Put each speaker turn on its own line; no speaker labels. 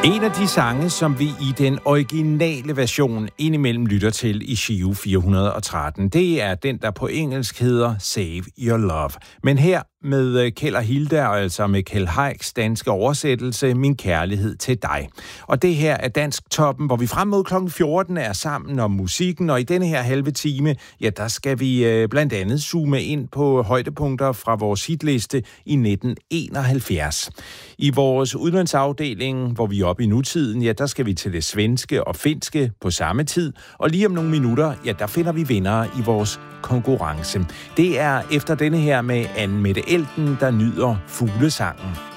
En af de sange, som vi i den originale version indimellem lytter til i Giro 413, det er den, der på engelsk hedder Save Your Love. Men her med Kjeld og Hilda, og altså med Kjeld Heiks danske oversættelse, Min kærlighed til dig. Og det her er Dansk Toppen, hvor vi frem mod kl. 14 er sammen om musikken, og i denne her halve time, ja, der skal vi blandt andet zoome ind på højdepunkter fra vores hitliste i 1971. I vores udlandsafdeling, hvor vi er oppe i nutiden, ja, der skal vi til det svenske og finske på samme tid, og lige om nogle minutter, ja, der finder vi vindere i vores konkurrence. Det er efter denne her med Anne Mette Elten, der nyder Fuglesangen.